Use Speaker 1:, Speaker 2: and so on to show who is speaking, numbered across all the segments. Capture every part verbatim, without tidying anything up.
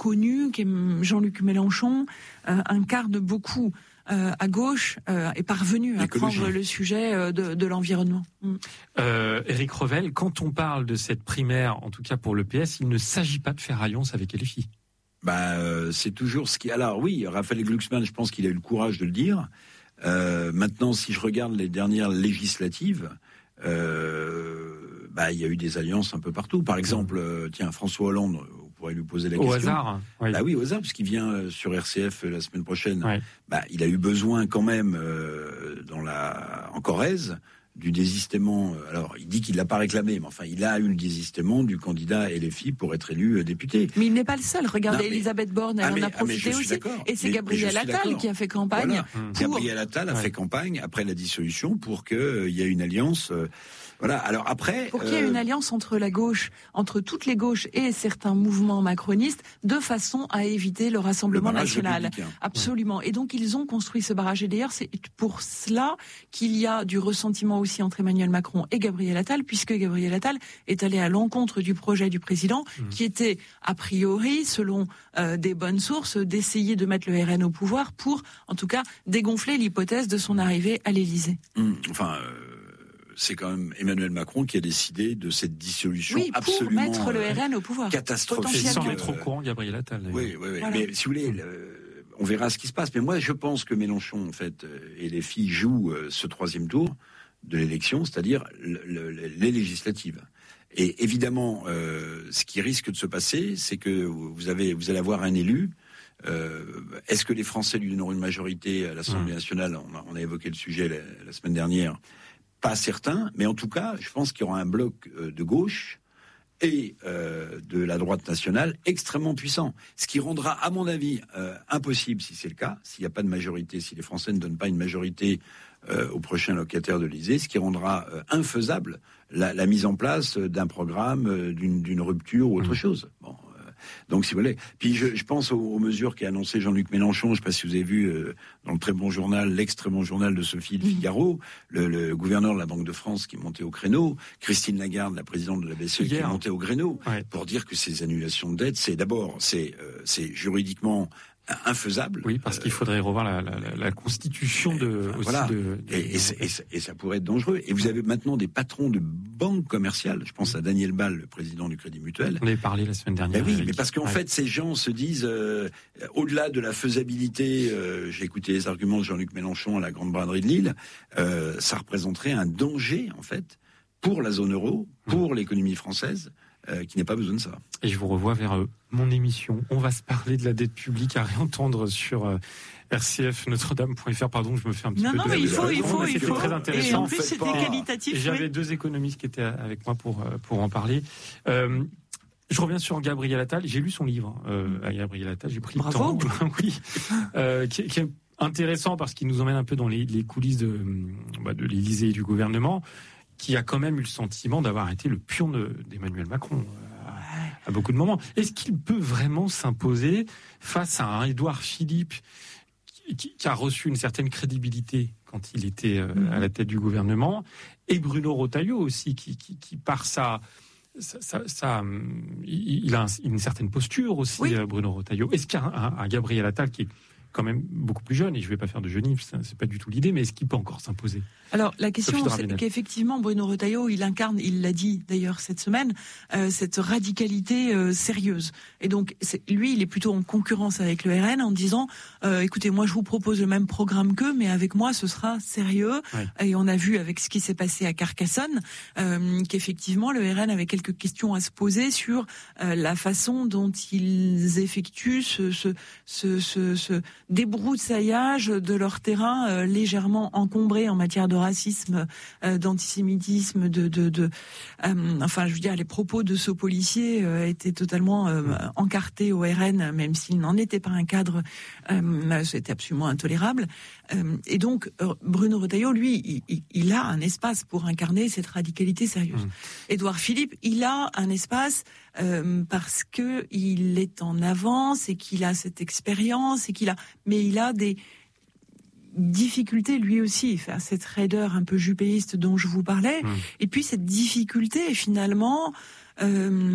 Speaker 1: connu, qui est Jean-Luc Mélenchon, euh, incarne beaucoup euh, à gauche, euh, est parvenu à prendre le sujet euh, de, de l'environnement. Mm.
Speaker 2: Euh, Éric Revel, quand on parle de cette primaire, en tout cas pour le P S, il ne s'agit pas de faire alliance avec L F I.
Speaker 3: Bah, euh, c'est toujours ce qui. Alors oui, Raphaël Glucksmann, je pense qu'il a eu le courage de le dire. Euh, maintenant, si je regarde les dernières législatives, euh, bah, il y a eu des alliances un peu partout. Par exemple, euh, tiens, François Hollande, vous pourrez lui poser la
Speaker 2: au
Speaker 3: question.
Speaker 2: Au hasard. Oui.
Speaker 3: Bah oui, au hasard, parce qu'il vient sur R C F la semaine prochaine.
Speaker 2: Ouais.
Speaker 3: Bah, il a eu besoin quand même euh, dans la en Corrèze. Du désistement, alors il dit qu'il l'a pas réclamé, mais enfin il a eu le désistement du candidat L F I pour être élu député.
Speaker 1: Mais il n'est pas le seul. Regardez, non, mais... Elisabeth Borne, elle ah, mais, en a profité ah, aussi. Et c'est mais, Gabriel mais Attal qui a fait campagne.
Speaker 3: Voilà.
Speaker 1: Pour...
Speaker 3: Gabriel Attal a ouais. fait campagne après la dissolution pour qu'il euh, y ait une alliance. Euh, Voilà. Alors après,
Speaker 1: pour qu'il y ait euh... une alliance entre la gauche, entre toutes les gauches et certains mouvements macronistes, de façon à éviter le Rassemblement
Speaker 3: le
Speaker 1: national. Absolument. Ouais. Et donc ils ont construit ce barrage. Et d'ailleurs, c'est pour cela qu'il y a du ressentiment aussi entre Emmanuel Macron et Gabriel Attal, puisque Gabriel Attal est allé à l'encontre du projet du président, mmh. qui était a priori, selon euh, des bonnes sources, d'essayer de mettre le R N au pouvoir pour, en tout cas, dégonfler l'hypothèse de son arrivée à l'Élysée.
Speaker 3: Mmh. Enfin. Euh... C'est quand même Emmanuel Macron qui a décidé de cette dissolution
Speaker 1: oui, pour
Speaker 3: absolument
Speaker 1: mettre le R N au pouvoir.
Speaker 3: Catastrophique.
Speaker 2: Sans être au courant, Gabriel Attal.
Speaker 3: Oui, oui, oui. Voilà. Mais si vous voulez, le, on verra ce qui se passe. Mais moi, je pense que Mélenchon, en fait, et les filles jouent ce troisième tour de l'élection, c'est-à-dire le, le, les législatives. Et évidemment, euh, ce qui risque de se passer, c'est que vous avez, vous allez avoir un élu. Euh, est-ce que les Français lui donneront une majorité à l'Assemblée mmh. nationale ? On a, on a évoqué le sujet la, la semaine dernière. Pas certain, mais en tout cas, je pense qu'il y aura un bloc de gauche et euh, de la droite nationale extrêmement puissant. Ce qui rendra, à mon avis, euh, impossible, si c'est le cas, s'il n'y a pas de majorité, si les Français ne donnent pas une majorité euh, au prochain locataire de l'Élysée, ce qui rendra euh, infaisable la, la mise en place d'un programme, euh, d'une, d'une rupture ou autre mmh. chose. Bon. Donc, si vous voulez. Puis, je, je pense aux, aux mesures qu'a annoncé Jean-Luc Mélenchon. Je ne sais pas si vous avez vu euh, dans le très bon journal, l'ex-très bon journal de Sophie Le Figaro, le, le gouverneur de la Banque de France qui est monté au créneau, Christine Lagarde, la présidente de la B C E, Hier. qui est montée au créneau, ouais. pour dire que ces annulations de dettes, c'est d'abord, c'est, euh, c'est juridiquement infaisable.
Speaker 2: Oui, parce qu'il faudrait revoir la, la, la, la constitution de, aussi
Speaker 3: voilà.
Speaker 2: de, de...
Speaker 3: Et, et, et, et ça pourrait être dangereux. Et vous avez maintenant des patrons de banques commerciales. Je pense à Daniel Ball, le président du Crédit Mutuel.
Speaker 2: On avait parlé la semaine dernière.
Speaker 3: Ben oui, mais parce qu'en ouais. fait, ces gens se disent, euh, au-delà de la faisabilité, euh, j'ai écouté les arguments de Jean-Luc Mélenchon à la Grande Braderie de Lille, euh, ça représenterait un danger, en fait, pour la zone euro, pour mmh. l'économie française, Euh, qui n'a pas besoin de ça.
Speaker 2: Et je vous revois vers euh, mon émission. On va se parler de la dette publique à réentendre sur euh, R C F Notre-Dame point F R. Pardon, je me fais un petit
Speaker 1: non,
Speaker 2: peu
Speaker 1: non,
Speaker 2: de...
Speaker 1: mais il faut, il faut, il
Speaker 2: c'était
Speaker 1: faut.
Speaker 2: très intéressant.
Speaker 1: Et en plus, c'était pas... qualitatif.
Speaker 2: Et j'avais
Speaker 1: oui.
Speaker 2: deux économistes qui étaient avec moi pour, pour en parler. Euh, je reviens sur Gabriel Attal. J'ai lu son livre euh, à Gabriel Attal. J'ai pris
Speaker 1: Bravo.
Speaker 2: le temps. oui. Euh, qui, qui est intéressant parce qu'il nous emmène un peu dans les, les coulisses de, bah, de l'Élysée et du gouvernement, qui a quand même eu le sentiment d'avoir été le pion de, d'Emmanuel Macron à, à beaucoup de moments. Est-ce qu'il peut vraiment s'imposer face à un Édouard Philippe qui, qui, qui a reçu une certaine crédibilité quand il était euh, mmh. à la tête du gouvernement, et Bruno Retailleau aussi, qui, qui, qui par sa... Ça, ça, ça, il a un, une certaine posture aussi, oui. Bruno Retailleau. Est-ce qu'il y a un, un, un Gabriel Attal qui est quand même beaucoup plus jeune, et je ne vais pas faire de jeunisme, c'est pas du tout l'idée, mais est-ce qu'il peut encore s'imposer ?
Speaker 1: Alors, la question, c'est qu'effectivement, Bruno Retailleau, il incarne, il l'a dit d'ailleurs cette semaine, euh, cette radicalité euh, sérieuse. Et donc, c'est, lui, il est plutôt en concurrence avec le R N en disant, euh, écoutez, moi, je vous propose le même programme qu'eux, mais avec moi, ce sera sérieux. Ouais. Et on a vu avec ce qui s'est passé à Carcassonne, euh, qu'effectivement, le R N avait quelques questions à se poser sur euh, la façon dont ils effectuent ce, ce, ce, ce, ce débroussaillage de leur terrain euh, légèrement encombré en matière de racisme, euh, d'antisémitisme, de, de, de euh, enfin, je veux dire, les propos de ce policier euh, étaient totalement euh, encartés au R N, même s'il n'en était pas un cadre, euh, c'était absolument intolérable. Euh, et donc, euh, Bruno Retailleau, lui, il, il a un espace pour incarner cette radicalité sérieuse. Mmh. Édouard Philippe, il a un espace euh, parce que il est en avance et qu'il a cette expérience et qu'il a, mais il a des difficulté lui aussi, enfin, cette raideur un peu jupéiste dont je vous parlais, mmh. et puis cette difficulté finalement euh,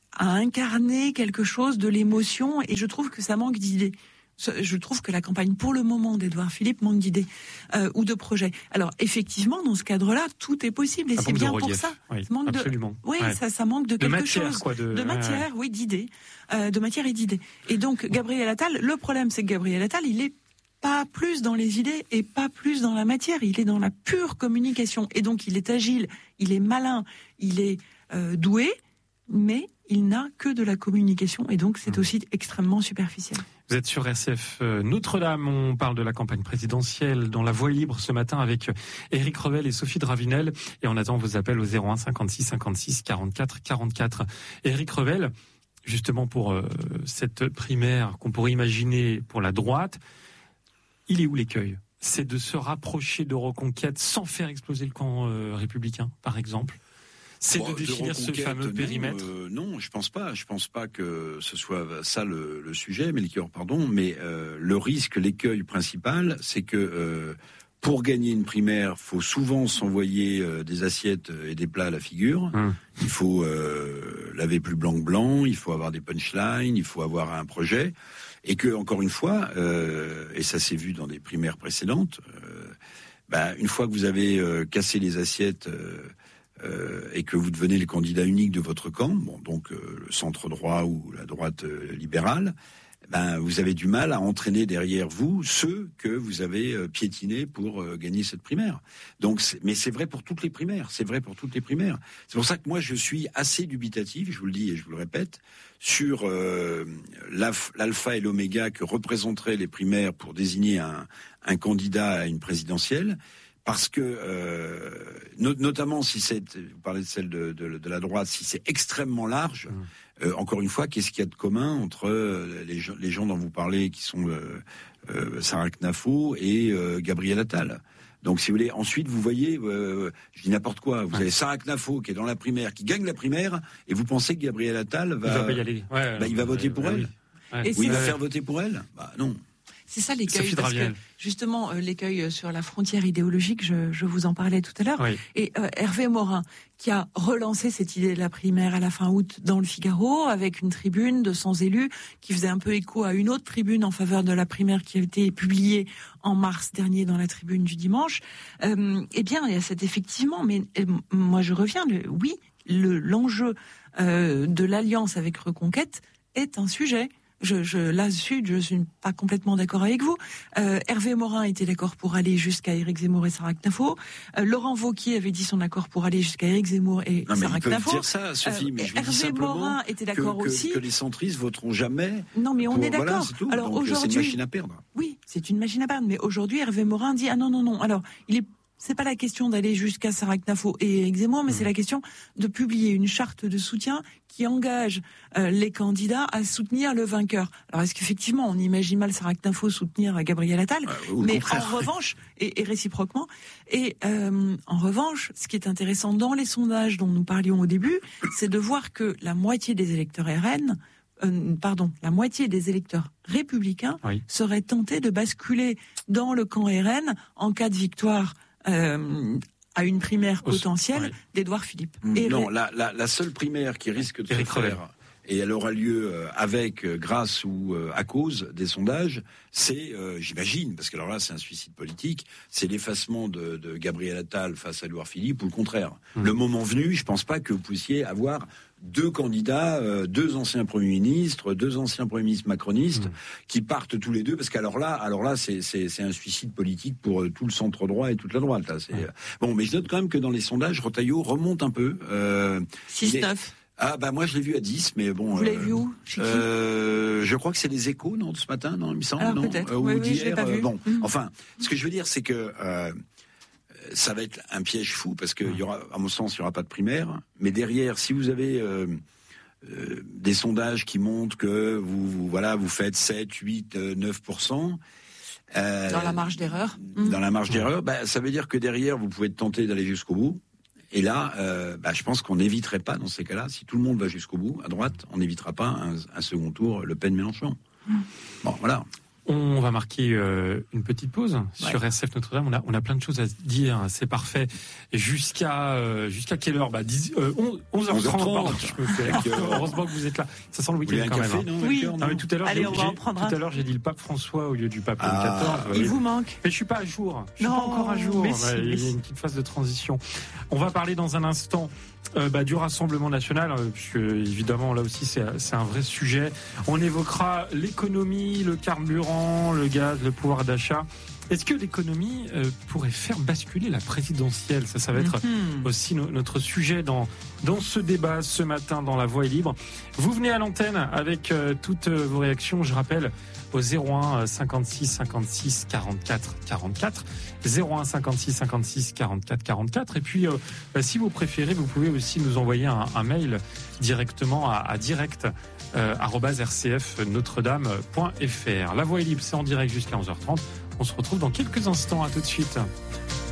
Speaker 1: à incarner quelque chose de l'émotion, et je trouve que ça manque d'idées. Je trouve que la campagne, pour le moment, d'Édouard Philippe manque d'idées euh, ou de projets. Alors, effectivement, dans ce cadre-là, tout est possible, et
Speaker 2: ça
Speaker 1: c'est bien pour
Speaker 2: relief.
Speaker 1: ça.
Speaker 2: Oui,
Speaker 1: ça manque
Speaker 2: absolument.
Speaker 1: De, oui,
Speaker 2: ouais.
Speaker 1: ça, ça manque de,
Speaker 2: de
Speaker 1: quelque
Speaker 2: matière,
Speaker 1: chose.
Speaker 2: Quoi, de,
Speaker 1: de matière,
Speaker 2: ouais.
Speaker 1: oui, d'idées. Euh, de matière et d'idées. Et donc, Gabriel Attal, le problème, c'est que Gabriel Attal, il est pas plus dans les idées et pas plus dans la matière. Il est dans la pure communication. Et donc, il est agile, il est malin, il est euh, doué, mais il n'a que de la communication. Et donc, c'est mmh. aussi extrêmement superficiel.
Speaker 2: Vous êtes sur R C F Notre-Dame. On parle de la campagne présidentielle dans la Voix libre ce matin avec Éric Revel et Sophie Dravinel. Et on attend vos appels au zéro un cinquante-six cinquante-six quarante-quatre quarante-quatre. Éric Revel, justement pour euh, cette primaire qu'on pourrait imaginer pour la droite, il est où l'écueil ? C'est de se rapprocher de Reconquête sans faire exploser le camp euh, républicain, par exemple ? C'est bon, de définir de ce fameux
Speaker 3: non,
Speaker 2: périmètre
Speaker 3: euh, Non, je pense pas. Je pense pas que ce soit ça le, le sujet, Melchior, pardon. Mais euh, le risque, l'écueil principal, c'est que euh, pour gagner une primaire, faut souvent s'envoyer euh, des assiettes et des plats à la figure. Hum. Il faut euh, laver plus blanc que blanc. Il faut avoir des punchlines. Il faut avoir un projet. Et que, encore une fois, euh, et ça s'est vu dans des primaires précédentes, euh, bah, une fois que vous avez euh, cassé les assiettes euh, euh, et que vous devenez le candidat unique de votre camp, bon, donc euh, le centre droit ou la droite euh, libérale, ben vous avez du mal à entraîner derrière vous ceux que vous avez euh, piétinés pour euh, gagner cette primaire. Donc, c'est, mais c'est vrai pour toutes les primaires. C'est vrai pour toutes les primaires. C'est pour ça que moi je suis assez dubitatif, je vous le dis et je vous le répète, sur euh, l'alpha et l'oméga que représenteraient les primaires pour désigner un, un candidat à une présidentielle. Parce que, euh, no- notamment si c'est, vous parlez de celle de, de, de la droite, si c'est extrêmement large, mmh. euh, encore une fois, qu'est-ce qu'il y a de commun entre les, les gens dont vous parlez, qui sont euh, euh, Sarah Knafo et euh, Gabriel Attal. Donc, si vous voulez, ensuite, vous voyez, euh, je dis n'importe quoi, vous ouais. avez Sarah Knafo qui est dans la primaire, qui gagne la primaire, et vous pensez que Gabriel Attal va,
Speaker 2: il va, pas y aller. Ouais,
Speaker 3: bah, il va voter pour
Speaker 2: ouais,
Speaker 3: elle.
Speaker 2: Ouais.
Speaker 3: Ouais. Ou il va faire voter pour elle. Bah non.
Speaker 1: C'est ça l'écueil, parce que justement euh, l'écueil sur la frontière idéologique, je, je vous en parlais tout à l'heure, oui. et euh, Hervé Morin, qui a relancé cette idée de la primaire à la fin août dans le Figaro, avec une tribune de cent élus, qui faisait un peu écho à une autre tribune en faveur de la primaire qui a été publiée en mars dernier dans la tribune du dimanche, euh, eh bien il y a cet effectivement, mais euh, moi je reviens, le, oui, le, l'enjeu euh, de l'alliance avec Reconquête est un sujet. Je, je, là-dessus, je suis pas complètement d'accord avec vous. Euh, Hervé Morin était d'accord pour aller jusqu'à Éric Zemmour et Sarah Knafo. Euh, Laurent Wauquiez avait dit son accord pour aller jusqu'à Éric Zemmour et
Speaker 3: non,
Speaker 1: Sarah Knafo.
Speaker 3: Non, mais ils peuvent dire ça, Sophie, euh, mais je vous
Speaker 1: Hervé
Speaker 3: dis simplement
Speaker 1: Morin était d'accord
Speaker 3: que, que,
Speaker 1: aussi.
Speaker 3: que les centristes voteront jamais.
Speaker 1: Non, mais on
Speaker 3: pour,
Speaker 1: est d'accord.
Speaker 3: Voilà, c'est tout.
Speaker 1: Alors
Speaker 3: donc,
Speaker 1: aujourd'hui,
Speaker 3: c'est une machine à perdre.
Speaker 1: Oui, c'est une machine à perdre. Mais aujourd'hui, Hervé Morin dit ah non non non. Alors il est c'est pas la question d'aller jusqu'à Sarah Knafo et Éric Zemmour, mais mmh. c'est la question de publier une charte de soutien qui engage euh, les candidats à soutenir le vainqueur. Alors est-ce qu'effectivement on imagine mal Sarah Knafo soutenir Gabriel Attal,
Speaker 3: euh,
Speaker 1: mais en revanche, et, et réciproquement, et euh, en revanche, ce qui est intéressant dans les sondages dont nous parlions au début, c'est de voir que la moitié des électeurs R N Euh, pardon, la moitié des électeurs républicains oui. seraient tentés de basculer dans le camp R N en cas de victoire euh, à une primaire potentielle oui. d'Édouard Philippe.
Speaker 3: Mmh. Et non, la, la, la seule primaire qui risque de Éric se faire, Revel. Et elle aura lieu avec, grâce ou à cause des sondages, c'est, euh, j'imagine, parce que alors là c'est un suicide politique, c'est l'effacement de, de Gabriel Attal face à Édouard Philippe, ou le contraire. Mmh. Le moment venu, je pense pas que vous puissiez avoir deux candidats, euh, deux anciens premiers ministres, deux anciens premiers ministres macronistes, mmh. qui partent tous les deux, parce qu'alors là, alors là, c'est, c'est, c'est un suicide politique pour euh, tout le centre droit et toute la droite. Là, c'est, mmh. euh... Bon, mais je note quand même que dans les sondages, Retailleau remonte un peu. Euh,
Speaker 1: six neuf.
Speaker 3: Ah bah moi je l'ai vu à dix, mais bon.
Speaker 1: Vous euh, l'avez vu où? Chez qui?
Speaker 3: euh, Je crois que c'est les Échos, non, de ce matin, non, il me semble,
Speaker 1: Alors,
Speaker 3: non
Speaker 1: peut-être.
Speaker 3: euh,
Speaker 1: Oui,
Speaker 3: ou
Speaker 1: oui,
Speaker 3: d'hier.
Speaker 1: je l'ai pas vu.
Speaker 3: Euh, bon,
Speaker 1: mmh.
Speaker 3: enfin, ce que je veux dire, c'est que euh, ça va être un piège fou parce que il y aura, à mon sens, il y aura pas de primaire, mais derrière, si vous avez euh, euh, des sondages qui montrent que vous, vous voilà, vous faites sept, huit, neuf pour cent.
Speaker 1: Euh, dans la marge d'erreur.
Speaker 3: Dans mmh. la marge d'erreur, bah, ça veut dire que derrière, vous pouvez être tenté d'aller jusqu'au bout. Et là, euh, bah, je pense qu'on n'éviterait pas, dans ces cas-là, si tout le monde va jusqu'au bout, à droite, on n'évitera pas un, un second tour Le Pen-Mélenchon. Mmh. Bon, voilà.
Speaker 2: On va marquer euh, une petite pause ouais. sur R C F Notre-Dame. On a, on a plein de choses à dire. C'est parfait. Jusqu'à euh, jusqu'à quelle heure? Bah, dix, euh, onze heures trente. Pardon, je me fais, heureusement que vous êtes là. Ça sent le week-end quand
Speaker 3: café,
Speaker 2: même.
Speaker 3: Non,
Speaker 1: oui.
Speaker 3: Cœur, non
Speaker 2: non, mais tout à l'heure,
Speaker 1: Allez,
Speaker 2: j'ai,
Speaker 1: on va en prendre
Speaker 2: tout
Speaker 1: un.
Speaker 2: à l'heure, j'ai dit le pape François au lieu du pape
Speaker 3: ah,
Speaker 2: Louis quatorze.
Speaker 1: Il
Speaker 2: oui.
Speaker 1: vous manque.
Speaker 2: Mais je suis pas à jour. Je suis
Speaker 1: non,
Speaker 2: pas encore à jour.
Speaker 1: Mais
Speaker 2: ouais,
Speaker 1: si,
Speaker 2: il y a
Speaker 1: mais
Speaker 2: une petite phase de transition. On va parler dans un instant. Euh, bah, du Rassemblement national, euh, puisque évidemment là aussi c'est, c'est un vrai sujet. On évoquera l'économie, le carburant, le gaz, le pouvoir d'achat. Est-ce que l'économie euh, pourrait faire basculer la présidentielle? Ça, ça va être mm-hmm. aussi no- notre sujet dans dans ce débat ce matin dans La Voix est libre. Vous venez à l'antenne avec euh, toutes vos réactions. Je rappelle au zéro un cinquante-six cinquante-six quarante-quatre quarante-quatre, zéro un cinquante-six cinquante-six quarante-quatre quarante-quatre. Et puis, euh, bah, si vous préférez, vous pouvez aussi nous envoyer un, un mail directement à, à direct euh, arobase r c f notre dame point f r. La Voix est libre, c'est en direct jusqu'à onze heures trente. On se retrouve dans quelques instants. À tout de suite.